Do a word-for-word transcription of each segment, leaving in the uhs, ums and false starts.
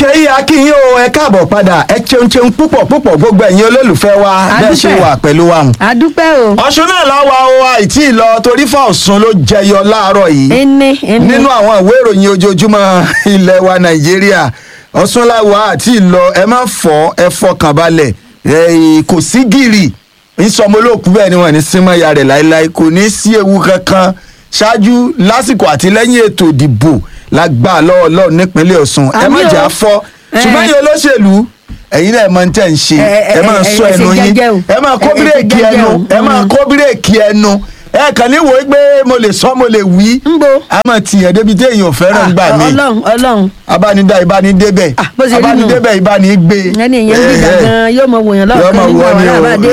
akẹ́yìn akínyìn o ẹ káàbọ̀ padà ẹ cheun cheun púpọ̀ púpọ̀ gbogbo ẹ̀yin olólùfẹ́ wa bẹ́ẹ̀ ṣe wà pẹ̀lú wa. adúpẹ́ o. ọ̀ṣun náà láwa o àìtí ìlọ torí fún Ọ̀ṣun ló jẹyọ láàárọ̀ yìí. ẹni ẹni. nínú àwọn ìwé ìròyìn ojoojúmọ́ ilẹ̀ wa Nàìjíríà Ọ̀ṣun láwa àti ìlọ ẹ má fọ́ ẹ fọkàn balẹ̀ kò sí gírì ìsọmọlóòkú bẹ́ẹ̀ ni wọ́n ní símọ́ ya rẹ̀ láéláé kò ní sí ewu kankan ṣáájú lásìkò àti lẹ́yìn ètò ìdìbò lágbà lọ́wọ́ lọ́wọ́ nípínlẹ̀ Ọ̀ṣun ẹ má jà fọ́ ṣùgbọ́n yín olóṣèlú ẹ̀yin náà ẹ máa ń tẹ̀ ń ṣe ẹ máa ń sọ ẹnu yín ẹ máa kó bírèkì ẹnu ẹ máa kó bírèkì ẹnu ẹ kàn ní wòó pé mo lè sọ mo lè wí a máa tìyàn débi tí èèyàn fẹ́ràn gbà mí Ọlọ́run Ọlọ́run abánidá ìbánidébẹ̀ abánidébẹ̀ ìbánigbé ẹni ìyẹn ń gbìgbà gan yóò mọ wòyàn lọ́ọ̀kan nígbà wà lábàdé.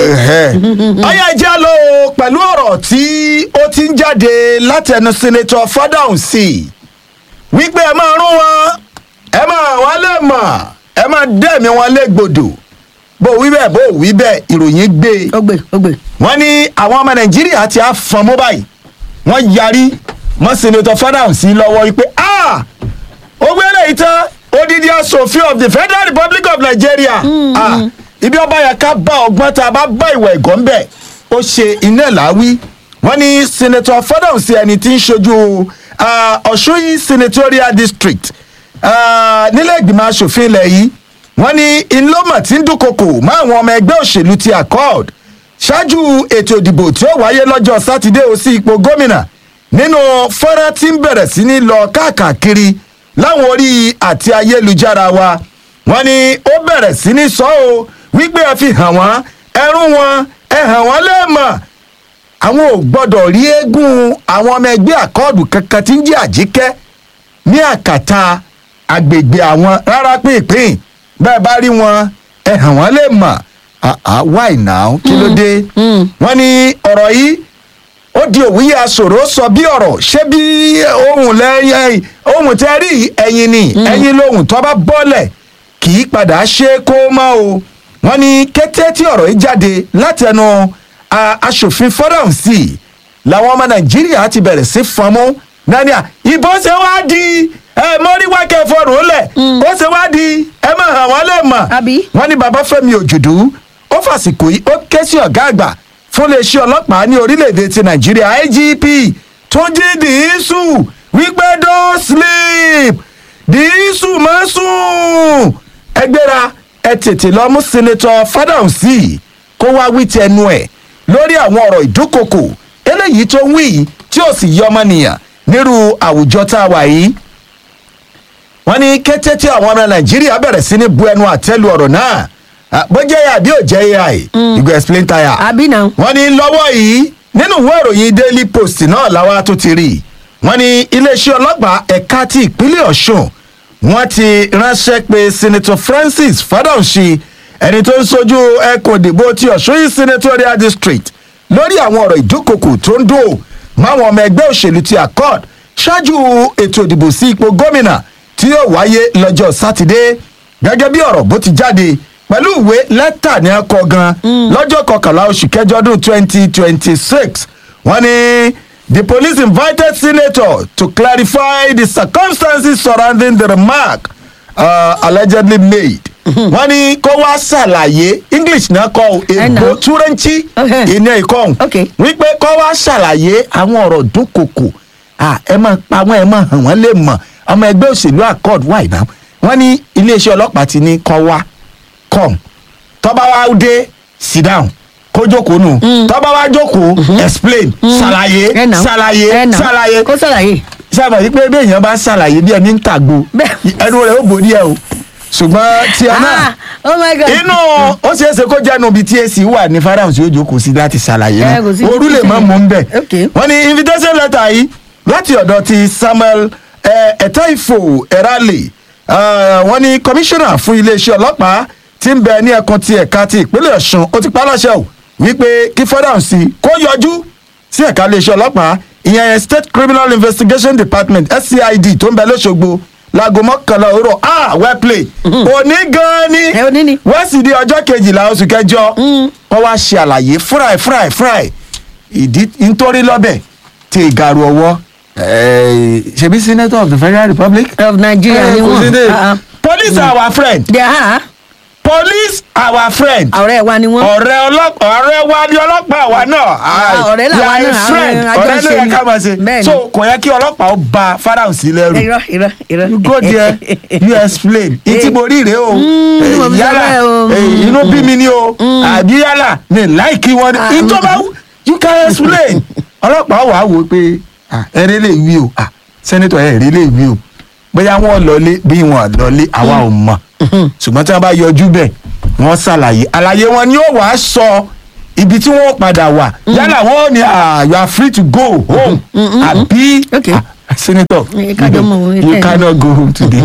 ọyá ìjà lọ pẹ̀lú ọ̀rọ̀ tí ó ti ń jáde látẹnu Senator Fádáhùnsì wípé ẹ máa rún wọn ẹ máa wọn lè mọ̀ ẹ máa dẹ́mi wọn légbodò bó wí bẹ́ẹ̀ bó wí bẹ́ẹ̀ ìròyìn gbé ogbe ogbe. wọ́n ní àwọn ọmọ Nàìjíríà ti á fọn mọ́ báyìí wọ́n yarí mọ́ Senator Fádáhùnsì lọ́wọ́ wípé ah ó gbélé ìtàn odidi asòfin of the Federal Republic of Nigeria ah ibi ọba yẹn ká bá ọgbọ́n tá a bá bá ìwà ẹ̀gọ́ ń bẹ̀ ó ṣe iná làwí wọ́n ní Senator Fádáhùnsì ẹni tí ń ṣojú Ọ̀ṣun yìí senatorial district nílẹ̀ ìgbìmọ̀ asòfin ilẹ̀ yìí wọ́n ní ìlọ́mọ̀ tí ń dúnkokò mọ́ àwọn ọmọ ẹgbẹ́ òṣèlú ti accord ṣáájú ètò ìdìbò tí ó wáyé lọ́jọ́ sátidé ó sí ipò gómìnà nínú fọ́nrán tí ń bẹ̀rẹ̀ sí ní lọ káàkiri láwọn orí àti ayélujára wa wọ́n ní ó bẹ̀rẹ̀ sí ní sọ ọ́ wípé ẹ fi hàn wọ́n ẹrú wọn ẹ hàn wọ́n léèmọ̀ àwọn ò gbọ́dọ̀ rí eégún àwọn ọmọ ẹgbẹ́ àkọọdù kankan tí ń jẹ́ àjíkẹ́ ní àkàtà agbègbè àwọn rárá pínpín bẹ́ẹ̀ bá rí wọn ẹ hàn wọ́n lè mọ̀ why now kí ló dé wọ́n ní ọ̀rọ̀ yìí ó di òwúyẹ aṣòro sọ bí ọ̀rọ̀ ṣé bí ohun lẹ́yìn ohun tẹ́ rí ẹ̀yìn ni ẹ̀yìn lóhùn tó bá bọ́lẹ̀ kì í padà ṣe kó mọ́ o wọ́n ní kété tí ọ̀rọ̀ yìí jáde láti ẹnu aṣòfin Fádáhùnsì làwọn ọmọ Nàìjíríà ti bẹ̀rẹ̀ sí fọnmú nania ìbọn ṣe wá di ẹ mọ́ríwákẹ́ fọ́ọ̀rùn lẹ̀ ó ṣe wá di ẹ máa hàn wọ́n lè mọ̀ wọ́n ní Babafẹ́mi Òjòdú ó fàsìkò yìí ó ké sí ọ̀gá àgbà fún iléeṣẹ́ ọlọ́pàá ní orílẹ̀-èdè ti Nàìjíríà I G P Túnjí Dìísù wípé don't sleep Dìísù má sùn ẹ gbéra ẹ tètè lọ mú Senator Fádáhùnsì kó wá wí tẹnu ẹ̀ lórí àwọn ọ̀rọ̀ ìdúnkokò eléyìí tó ń wí tí ó sì yọ ọmọnìyàn nírú àwùjọ tá a wà yìí. wọ́n ní kété tí àwọn ọmọ Nàìjíríà bẹ̀rẹ̀ sí ní bu ẹnu àtẹ́lu ọ̀rọ̀ náà bó jẹ́ àbí ò jẹ́ A I you go explain tire. àbí náà. wọ́n ní lọ́wọ́ yìí nínú ìwé ìròyìn Daily Post náà làwa tó ti rí wọ́n ní iléeṣẹ́ ọlọ́pàá ẹ̀ka ti ìpínlẹ̀ Ọ̀ṣun wọ́n ti ránṣẹ́ pé Senator Francis Fádáhùnsì ẹni tó ń sojú ẹkùn ìdìbò ti Ọ̀ṣun yìí senatorial district lórí àwọn ọ̀rọ̀ ìdúnkokò tó ń dò máwọn ọmọ ẹgbẹ́ òṣèlú ti accord ṣáájú ètò ìdìbò sí ipò gómìnà tí yóò wáyé lọ́jọ́ sátidé gẹ́gẹ́ bí ọ̀rọ̀ bó ti jáde pẹ̀lú ìwé lẹ́tà ní akọ gan lọ́jọ́ kọkànlá oṣù kẹjọ ọdún twenty twenty six wọ́n ní the police invited senator to clarify the circumstances surrounding the remark uh, allegedly made wọ́n ní kó wá ṣàlàyé english náà kọ èbó túrẹ́ǹtì ìní ìkọ̀hún wípé kó wá ṣàlàyé àwọn ọ̀rọ̀ dúnkokò ẹ máa pa wọ́n ẹ máa hàn wọ́n lè mọ̀ ọmọ ẹgbẹ́ òṣèlú accord wà ìná wọ́n ní iléeṣẹ́ ọlọ́pàá ti ní kó wá come tọ́ba wá dé sit down kó jókòó nù tọ́ba wá jókòó explain ṣàlàyé ṣàlàyé ṣàlàyé kó ṣàlàyé. sábà wípé bí èèyàn bá ṣàlàyé bí ẹni ń tàgbo ẹnu rẹ̀ ó bò díẹ̀ o ṣùgbọ́n tí a náà inú ó ṣeé ṣe kó jẹ́nu bíi tí èsì wà ní Fádáhùnsì yóò jókòó sí láti ṣàlàyé náà orú lè má mú un bẹ̀. wọ́n ní invitation letter yìí láti ọ̀dọ̀ ti Samuel Etaifo Erale wọ́n ní commissioner fún iléeṣẹ́ ọlọ́pàá tí ń bẹ ní ẹkùn ti ẹ̀ka ti ìpínlẹ̀ Ọ̀ṣun ó ti pa láṣẹ o wípé kí Fádáhùnsì kó yọjú sí ẹ̀ka iléeṣẹ́ ọlọ́pàá ìyẹn State Criminal Investigation Department S C I D tó ń bẹ lọ́ṣogbo láago mọ́kànlá òwúrọ̀ ah well play òní gan-an ni wẹ́sídìí ọjọ́ kejìlá oṣù kẹjọ wọ́n wá ṣe àlàyé fúráì fúráì fúráì ìdí nítorí lọ́bẹ̀ tí ìgàrú ọwọ́ ṣebí senator of the Federal Republic of Nigeria ni wọ́n police are our friend. They are. police our friend. ọ̀rẹ́ wa ni wọ́n. ọ̀rẹ́ ọlọ́pàá ọ̀rẹ́ wa ni ọlọ́pàá wa náà. ọ̀rẹ́ làwa we are náà, a friend. àwọn ọ̀rẹ́ ló àjọṣe yẹ ni. ká máa ṣe. Bẹ́ẹ̀ni. so kò yẹ kí ọlọ́pàá ó ba Fáráhùn sí lẹ́rù. irọ́ irọ́ irọ́. you go there you explain. ìtì mo rí rèé o. Eh, mo fi sọ yálà bẹ́ẹ̀ o. eh, inú bí mi ni o. àbí yálà mi láìkí wọn ni. ìjọba you can explain. ọlọ́pàá wà á wò ó pé ah, ẹ̀rẹ́ lè wí o ah, sẹ́nitọ̀ ẹ̀rẹ́ lè wí o bóyá wọ́n lọlé bí wọ́n lọlé àwa ò mọ̀ ṣùgbọ́n tí wọ́n bá yọjú bẹ̀ wọ́n ṣàlàyé àlàyé wọn ni ó wàá sọ ibi tí wọ́n padà wà yálà wọ́n ní ah, you are free to go home àbí Okay. ah, senator Eh, kájọ mọ̀ wọ́n, you eh. cannot go home today.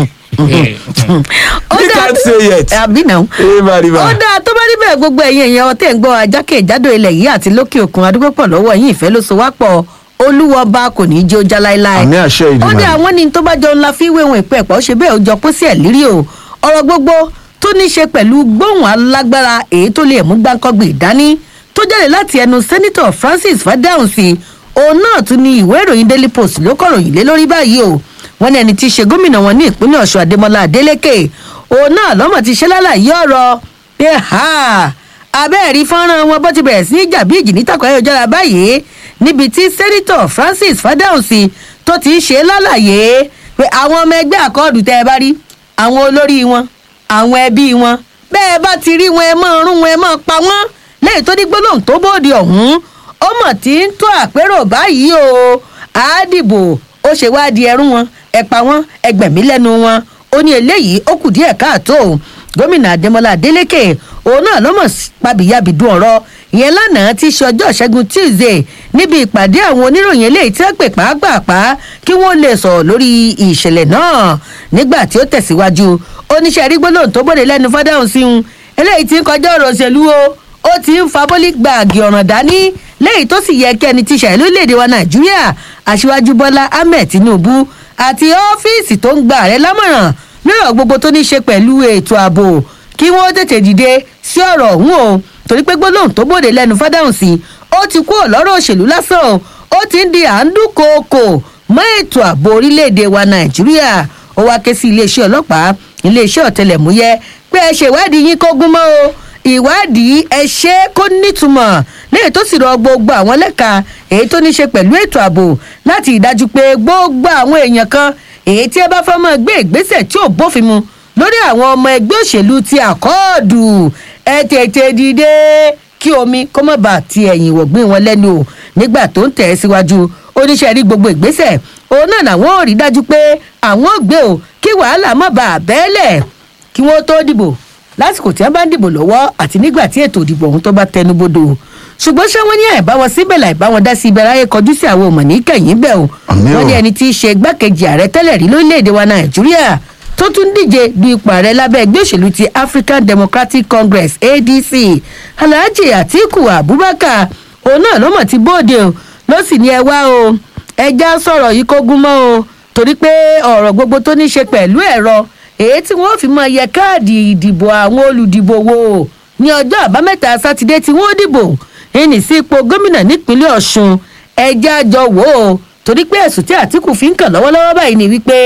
Ó you dáa- can't say yet. àbí náà. Eva, Eva. ó dáa tó bá níbẹ̀ gbogbo ẹ̀yin èèyàn tẹ̀ ń gbọ́ ajákèjádò ilẹ̀ yìí àti lókè òkun adúgbò pọ̀ lọ́wọ́ yín ìfẹ́ ló so wá pọ̀ olúwọba kò ní í jó já láéláé. Àmín àṣẹ Èdùmàrè. ó dé àwọn ní tó bá jọ ńlá fi wéwọn ìpẹ́ ẹ̀pọ̀ ó ṣe bẹ́ẹ̀ ó jọ kó sí ẹ̀ lírí o ọ̀rọ̀ gbogbo tó ní í ṣe pẹ̀lú gbóhùn alágbára èyí tó lè mú gbáǹkọ́gbì dání tó jáde láti ẹnu sẹ́nitọ̀ Francis Fádáhùnsì òun náà tún ní ìwé ìròyìn Daily Post ló kọ̀ròyìn lé lórí báyìí o wọ́n ní ẹni tí í ṣe gómìnà wọn ní ìpínlẹ̀ Ọ̀ṣun Adémọ́lá Adélékè òun náà lọ́mọ ti ṣe lálàyé ọ̀rọ̀ pé ha abẹ́ẹ̀rí fọ́nrán wọn bó ti bẹ̀rẹ̀ sí í jà bí ìjì nítàkùn ayélujára báyìí níbi tí sẹ́nitọ̀ Francis Fádáhùnsì tó ti ń ṣe lálàyé pé àwọn ọmọ ẹgbẹ́ àkọọ́dù tẹ́ ẹ bá rí àwọn olórí wọn àwọn ẹbí wọn bẹ́ẹ̀ bá ti rí wọn ẹ máa rún wọn ẹ máa pa wọ́n lẹ́yìn tó ní gbólóhùn tó bóde ọ̀hún ó mọ̀ tí ń tó àpérò báyìí o àádìbò ó ṣe wá di ẹrú wọn ẹ pa wọn ẹgbẹ̀mí lẹ́nu wọn ó ní eléyìí ó kù díẹ̀ káàtó gómìnà Adémọ́lá Adélékè òun náà ló mọ̀ pàbíyàbídùn ọ̀rọ̀ ìyẹn lánàá tí í ṣe ọjọ́ ìṣẹ́gun Tuesday níbi ìpàdé àwọn oníròyìn eléyìí tí wọ́n pè pàápàá kí wọ́n lè sọ̀rọ̀ lórí ìṣẹ̀lẹ̀ náà nígbà tí ó tẹ̀síwájú oníṣẹ́ rí gbólóhùn tó bóde lẹ́nu Fádáhùnsì ń eléyìí tí ń kọjá ọ̀rọ̀ òṣèlú o ó ti ń fa bólí gbàgì ọ̀ràn dání lẹ́yìn tó sì yẹ kí ẹni tí ṣàìlú léde wa Nàìjíríà Aṣíwájú Bọ́lá Ahmed Tinubu àti ọ́fíìsì tó ń gba ààrẹ lámọ̀ràn lọ́rọ̀ gbogbo tó ní ṣe pẹ̀lú ètò ààbò kí wọ́n tètè dìde sí ọ̀rọ̀ ọ̀hún o torí pé gbólóhùn tó bòde lẹ́nu Fádáhùnsì ó ti kúrò lọ́rọ̀ òṣèlú lásán o ó ti ń di àńdúkòokò mọ́ ètò ààbò orílẹ̀-èdè wa Nàìjíríà ó wá ké sí iléeṣẹ́ ọlọ́pàá iléeṣẹ́ ọ̀tẹlẹ̀múyẹ́ pé ẹ ṣèwádìí yín kó gún mọ́ o ìwádìí ẹ ṣe kó nítumọ̀ lẹ́yìn tó sì rọ gbogbo àwọn lẹ́ka èyí tó ní ṣe pẹ̀lú ètò ààbò láti ìdájú pé gbogbo àwọn èèyàn kan èyí tí ẹ bá fẹ́ mọ́ gbé ìgbésẹ̀ tí ò bófin mu lórí àwọn ọmọ ẹgbẹ́ òṣèlú ti àkọọ́dù ẹ tètè dìde kí omi kó má bàa ti ẹ̀yìn wọ̀gbìn wọn lẹ́nu o nígbà tó ń tẹ̀ ẹ́ síwájú oníṣẹ́ rí gbogbo ìgbésẹ̀ òun náà làwọn ò rí dájú pé àwọn ò gbé o kí wàhálà má bàa bẹ́ẹ̀lẹ̀ kí wọ́n tó dìbò lásìkò tí wọ́n bá ń dìbò lọ́wọ́ àti nígbà tí ètò ìdìbò ọ̀hún tó bá tẹnu bodò ṣùgbọ́n ṣé wọ́n ní àìbáwọn síbẹ̀ láìbáwọn dá sí ibẹ̀ ráyè kọjú sí àwọn ọmọ ní kẹ̀yìn bẹ̀ o wọ́n ní ẹni tí í ṣe igbákejì ààrẹ tẹ́lẹ̀ rí lórílẹ̀‐èdè wa Nàìjíríà tó tún díje du ipò ààrẹ lábẹ́ ẹgbẹ́ òṣèlú ti African Democratic Congress A D C Alhaji Atiku Abubakar òun náà ló mọ̀ ti bóde o ló sì ní ẹ wá o ẹja sọ̀rọ̀ yìí kó gún mọ́ o torí pé ọ̀rọ̀ gbogbo tó ní ṣe pẹ̀lú ẹ̀rọ èyí tí wọ́n fi máa yẹ káàdì ìdìbò àwọn olùdìbò wò ní ọjọ́ àbámẹ́ta sátidé tí wọ́n dìbò ẹnì sí ipò gómìnà nípínlẹ̀ Ọ̀ṣun ẹja jọ wò ó torí pé ẹ̀sùn tí Àtíkù fi ń kàn lọ́wọ́lọ́wọ́ báyìí ni wípé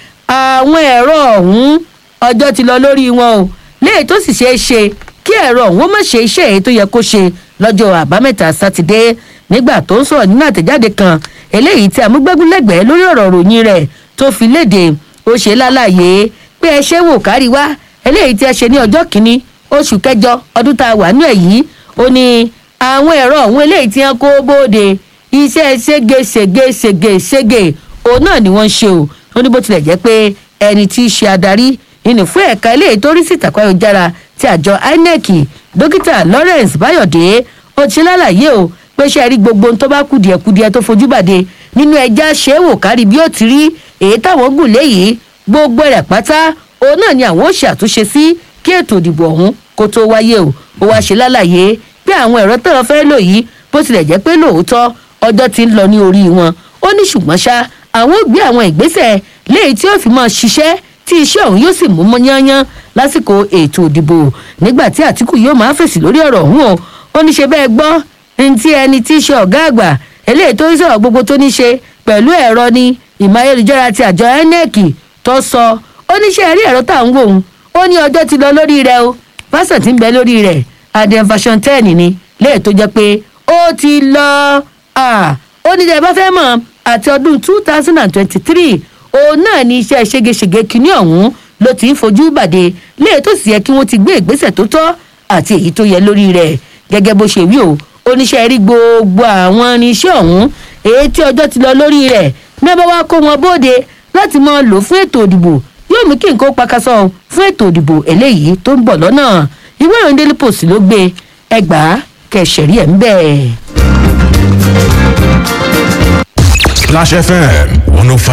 àwọn ẹ̀rọ ọ̀hún ọjọ́ ti lọ lórí wọn o léyìí tó sì ṣeé ṣe kí ẹ̀rọ ọ̀hún má ṣe iṣẹ́ èyí tó yẹ kó ṣe lọ́jọ́ àbámẹ́ta sátidé nígbà tó ń sọ̀rọ̀ nínú àtẹ̀jáde kan eléyìí tí amúgbágúnlẹ̀gbẹ́ lórí ọ̀rọ̀ ròyìn rẹ̀ tó fi léde ó ṣe lálàyé pé ẹ ṣe wò kárí wá eléyìí tí ẹ ṣe ní ọjọ́ kìíní oṣù kẹjọ ọdún tá a wà nú ẹ̀ yìí ó ní àwọn ẹ̀rọ ọ̀hún eléyìí tí wọ́n kó bóde iṣẹ́ ṣége ṣège ṣège ṣège òun náà ni wọ́n ń ṣe o ó ní bó tilẹ̀ jẹ́ pé ẹni tí í ṣe adarí nínú fún ẹ̀ka eléyìí tó rí sí ìtàkùn ayélujára ti àjọ I N E C dókítà Lawrence Bayọ̀dé ó ti lálàyé o pé ṣe rí gbogbo ohun tó bá kùdìẹ̀kudiẹ tó fojú bàdé nínú ẹja ṣe é wò kárí bí ó ti rí èyí táwọn gùn léyìí gbogbo rẹ̀ pátá òun náà ni àwọn ó ṣe àtúnṣe sí kí ètò ìdìbò ọ̀hún kó tó wáyé o ó wá ṣe lálàyé pé àwọn ẹ̀rọ tó fẹ́ lò yìí bó tilẹ̀ jẹ́ pé lóòótọ́ ọjọ́ ti ń lọ ní orí wọn ó ní ṣùgbọ́n ṣá àwọn ò gbé àwọn ìgbésẹ̀ léyìí tí ó fi máa ṣiṣẹ́ tí iṣẹ́ ọ̀hún yóò sì mú mọ́ yányán lásìkò ètò ìdìbò nígbà tí Àtíkù yóò máa fèsì lórí ọ̀rọ̀ ọ̀hún o ó ní ṣe bẹ́ẹ̀ gbọ́ ní ti ẹni tí í ṣe ọ̀gá àgbà eléyìí tó ń sọ̀rọ̀ gbogbo tó ní ṣe pẹ̀lú ẹ̀rọ ní ìmọ̀ ayélujára ti àjọ I N E C tó sọ ó oníṣẹ́ ẹ̀rí ẹ̀rọ tá à ń wò ó ó ní ọjọ́ ti lọ lórí rẹ̀ o fásitì tí ń bẹ lórí rẹ̀ adem version ten ni léè tó jẹ́ pé ó ti lọ ó ní jẹ́ bá fẹ́ mọ̀ àti ọdún two thousand and twenty-three òun náà ní iṣẹ́ ségesège kínní ọ̀hún ló ti ń fojú bàdé léè tó sì yẹ kí wọ́n ti gbé ìgbésẹ̀ tó tọ́ àti èyí tó yẹ lórí rẹ̀ gẹ́gẹ́ bó ṣe wí o oníṣẹ́ rí gbogbo àwọn irinṣẹ́ ọ̀hún èyí tí ọjọ́ ti lọ lórí rẹ̀ mẹ́bà wá kó wọn bóde láti máa lò fún ètò òdìbò yóò mú kí nǹkan pakasọ fún ètò òdìbò eléyìí tó ń bọ̀ lọ́nà ìwé ìròyìn Daily Post ló gbé ẹgbàá kẹsẹ̀rí ẹ̀ ń bẹ̀. Splash F M one oh five.